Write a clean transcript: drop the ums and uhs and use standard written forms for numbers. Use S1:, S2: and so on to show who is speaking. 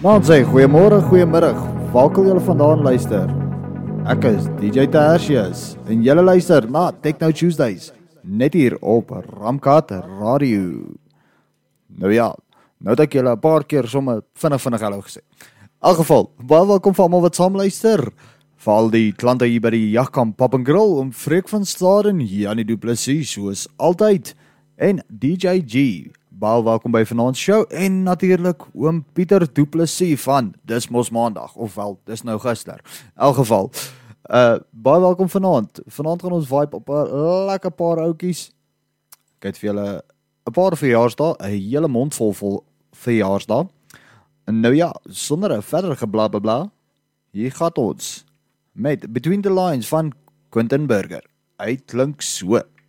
S1: Nou sê, goeiemôre, goeiemiddag, waar kan julle vandaan luister? Ek is DJ Tertius en julle luister na Techno Tuesdays, net hier op Ramkat Radio. Nou ja, nou dat ek julle 'n paar keer sommer vinnig hallo gesê. In elk geval, baie welkom vir almal wat saam luister. Vir al die klante hier by die Jagkamp Pub and Grill om Freek van Staden, Janie Du Plessis soos altyd en DJ G. Baie welkom by vanaand show en natuurlik oom Pieter Du Plessis van Dis Mos Maandag, ofwel dis nou gister. In elk geval, baie welkom vanaand. Vanaand gaan ons vibe op 'n lekker paar ouetjies. Ek het vir julle 'n paar verjaarsdae, 'n hele mond vol verjaarsdae. En nou ja, sonder 'n verdere geblablabla, hier gaan ons met Between the Lines van Quentin Burger. Hy klink so.